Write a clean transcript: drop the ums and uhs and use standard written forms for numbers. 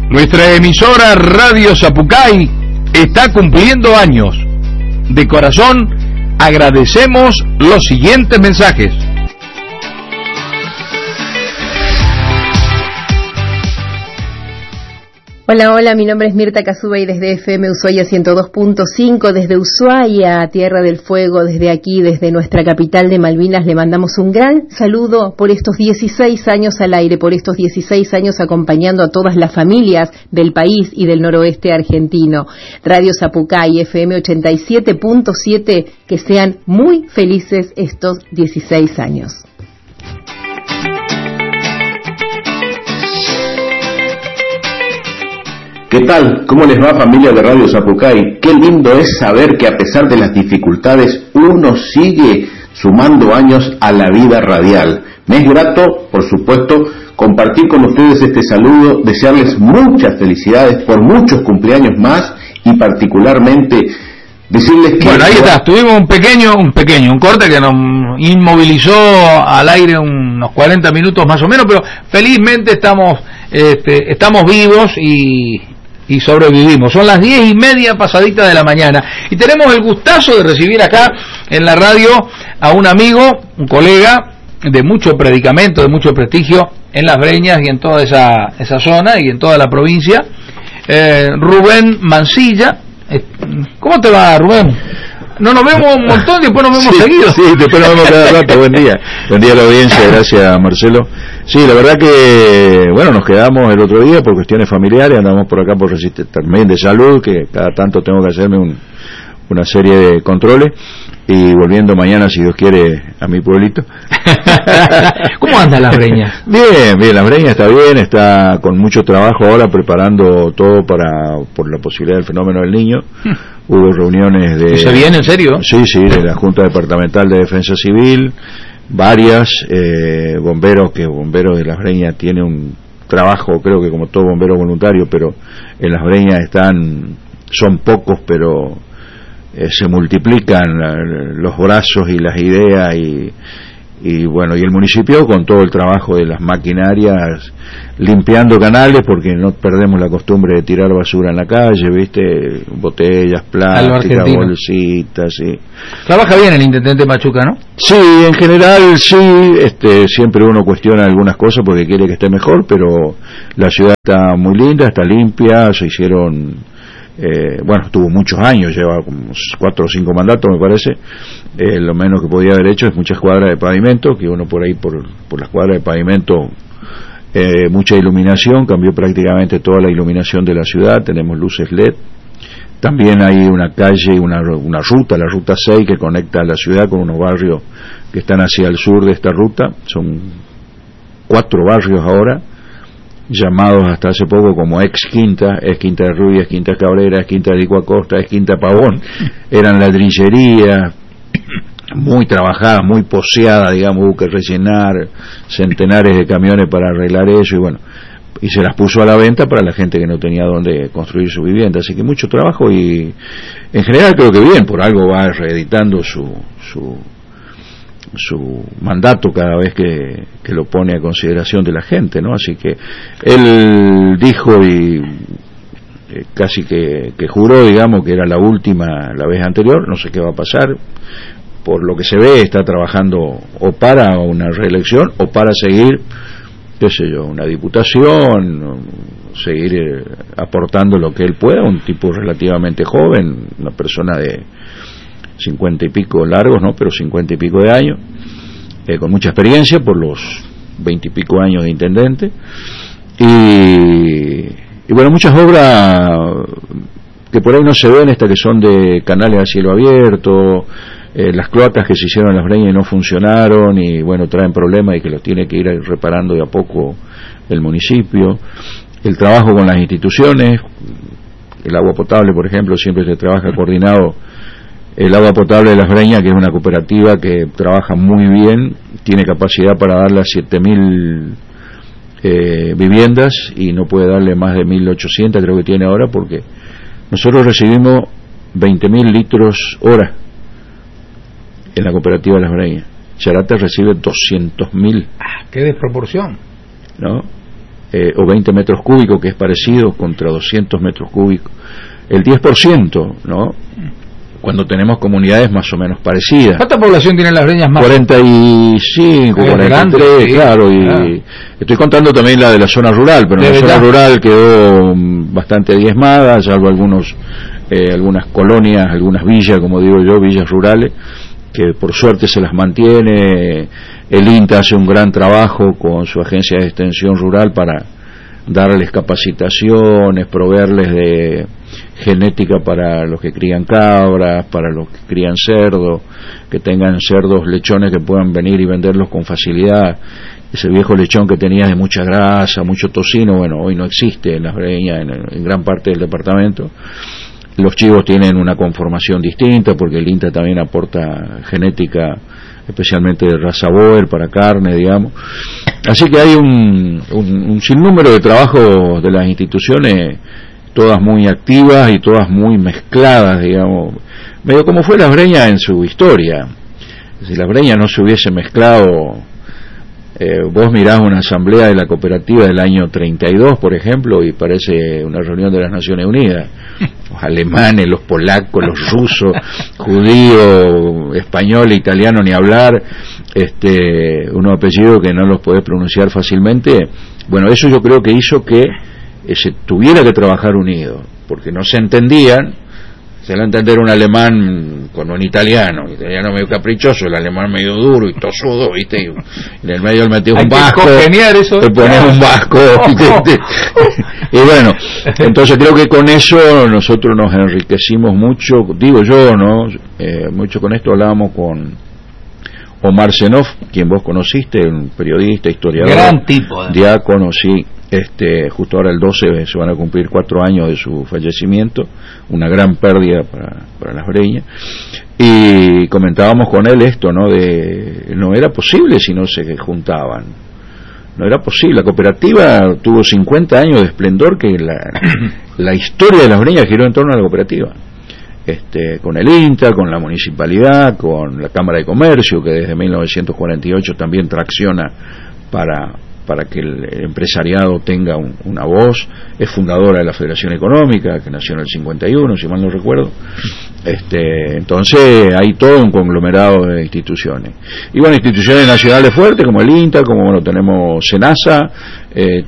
Nuestra emisora Radio Sapucay está cumpliendo años. De corazón, agradecemos los siguientes mensajes. Hola, hola, mi nombre es Mirta Cazubay desde FM Ushuaia 102.5, desde Ushuaia, Tierra del Fuego, desde aquí, desde nuestra capital de Malvinas, le mandamos un gran saludo por estos 16 años al aire, por estos 16 años acompañando a todas las familias del país y del noroeste argentino. Radio Sapucay, FM 87.7, que sean muy felices estos 16 años. ¿Qué tal? ¿Cómo les va, familia de Radio Sapucay? Qué lindo es saber que a pesar de las dificultades uno sigue sumando años a la vida radial. Me es grato, por supuesto, compartir con ustedes este saludo, desearles muchas felicidades por muchos cumpleaños más y particularmente decirles que... Bueno, ahí está, tuvimos un corte que nos inmovilizó al aire unos 40 minutos más o menos, pero felizmente estamos vivos y sobrevivimos. Son las 10:30 pasaditas de la mañana y tenemos el gustazo de recibir acá en la radio a un amigo, un colega de mucho predicamento, de mucho prestigio en Las Breñas y en toda esa zona y en toda la provincia, Rubén Mancilla. ¿Cómo te va, Rubén? No nos vemos un montón y después nos vemos seguido. Sí, después nos vemos cada rato. Buen día a la audiencia, gracias, Marcelo. Sí, la verdad que, bueno, nos quedamos el otro día por cuestiones familiares, andamos por acá por también de salud, que cada tanto tengo que hacerme una serie de controles, y volviendo mañana, si Dios quiere, a mi pueblito. ¿Cómo anda Las Breñas? Bien, Las Breñas está bien, está con mucho trabajo ahora preparando todo por la posibilidad del fenómeno del niño. Hubo reuniones de... ¿Se viene en serio? Sí, de la Junta Departamental de Defensa Civil, varias, bomberos de Las Breñas tiene un trabajo, creo que como todo bombero voluntario, pero en Las Breñas son pocos, pero se multiplican los brazos y las ideas y bueno, y el municipio con todo el trabajo de las maquinarias limpiando canales, porque no perdemos la costumbre de tirar basura en la calle, ¿viste? Botellas, plásticas, bolsitas, sí. Trabaja bien el intendente Machuca, ¿no? Sí, en general sí, siempre uno cuestiona algunas cosas porque quiere que esté mejor, pero la ciudad está muy linda, está limpia, se hicieron... tuvo muchos años, lleva como 4 o 5 mandatos, me parece. Lo menos que podía haber hecho es muchas cuadras de pavimento, que uno por ahí, por las cuadras de pavimento, mucha iluminación, cambió prácticamente toda la iluminación de la ciudad, tenemos luces LED. También hay una calle, una ruta, la ruta 6, que conecta a la ciudad con unos barrios que están hacia el sur de esta ruta. Son 4 barrios ahora, llamados hasta hace poco como ex Quinta de Rubia, ex Quinta Cabrera, ex Quinta de Licuacosta, ex Quinta Pavón. Eran ladrillerías muy trabajadas, muy poseadas, digamos, hubo que rellenar centenares de camiones para arreglar eso y se las puso a la venta para la gente que no tenía dónde construir su vivienda, así que mucho trabajo y en general creo que bien, por algo va reeditando su mandato cada vez que lo pone a consideración de la gente, ¿no? Así que él dijo y casi que juró, digamos, que era la última la vez anterior, no sé qué va a pasar. Por lo que se ve, está trabajando o para una reelección o para seguir, qué sé yo, una diputación, seguir aportando lo que él pueda, un tipo relativamente joven, una persona de 50 y pico largos, ¿no? Pero 50 y pico de años, con mucha experiencia por los 20 y pico años de intendente, y bueno, muchas obras que por ahí no se ven, que son de canales a cielo abierto, las cloacas que se hicieron en Las Breñas y no funcionaron y bueno, traen problemas y que los tiene que ir reparando de a poco el municipio. El trabajo con las instituciones, el agua potable, por ejemplo, siempre se trabaja coordinado. El agua potable de Las Breñas, que es una cooperativa que trabaja muy bien, tiene capacidad para darle a 7.000 viviendas y no puede darle más de 1.800, creo que tiene ahora, porque nosotros recibimos 20.000 litros hora en la cooperativa de Las Breñas. Charate recibe 200.000. ¡Qué desproporción! ¿No? o 20 metros cúbicos, que es parecido, contra 200 metros cúbicos, el 10%, ¿no? Cuando tenemos comunidades más o menos parecidas. ¿Cuánta población tienen Las Breñas más? 45, 43, grande, sí. Claro, y estoy contando también la de la zona rural, pero la zona rural quedó bastante diezmada, salvo algunas colonias, algunas villas, como digo yo, villas rurales, que por suerte se las mantiene. El INTA hace un gran trabajo con su agencia de extensión rural para darles capacitaciones, proveerles de genética para los que crían cabras, para los que crían cerdos, que tengan cerdos lechones que puedan venir y venderlos con facilidad. Ese viejo lechón que tenía de mucha grasa, mucho tocino, bueno, hoy no existe en Las Breñas, en gran parte del departamento. Los chivos tienen una conformación distinta porque el INTA también aporta genética, especialmente de raza Boer para carne, digamos. Así que hay un sinnúmero de trabajos de las instituciones, todas muy activas y todas muy mezcladas, digamos, medio como fue Las Breñas en su historia. Si Las Breñas no se hubiese mezclado, vos mirás una asamblea de la cooperativa del año 32, por ejemplo, y parece una reunión de las Naciones Unidas. Los alemanes, los polacos, los rusos, judíos, español, italiano, ni hablar, unos apellidos que no los podés pronunciar fácilmente. Bueno, eso yo creo que hizo que se tuviera que trabajar unido, porque no se entendían. Se le entender un alemán con un italiano medio caprichoso, el alemán medio duro y tosudo, ¿viste? Y en el medio le metés un vasco, te pones un vasco, y bueno, entonces creo que con eso nosotros nos enriquecimos mucho, digo yo, ¿no? Mucho con esto hablábamos con Omar Zenov, quien vos conociste, un periodista, historiador, gran tipo, diácono, sí. Justo ahora el 12 se van a cumplir 4 años de su fallecimiento, una gran pérdida para Las Breñas, y comentábamos con él esto, ¿no? No era posible si no se juntaban, no era posible. La cooperativa tuvo 50 años de esplendor, que la historia de Las Breñas giró en torno a la cooperativa, con el INTA, con la municipalidad, con la Cámara de Comercio, que desde 1948 también tracciona para que el empresariado tenga una voz. Es fundadora de la Federación Económica, que nació en el 51, si mal no recuerdo. Entonces hay todo un conglomerado de instituciones. Y bueno, instituciones nacionales fuertes como el INTA, como bueno, tenemos SENASA,